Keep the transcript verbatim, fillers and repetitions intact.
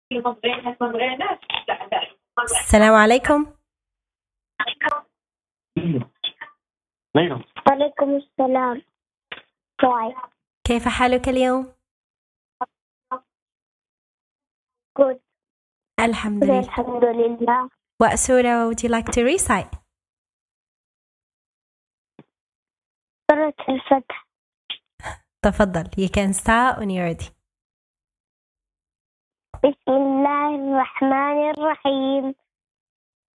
السلام عليكم. وعليكم السلام. كيف حالك اليوم؟ Good. الحمد لله. الحمد لله. What surah would you like to recite? سورة الفتح. تفضل. You can start when you're ready. بسم الله الرحمن الرحيم.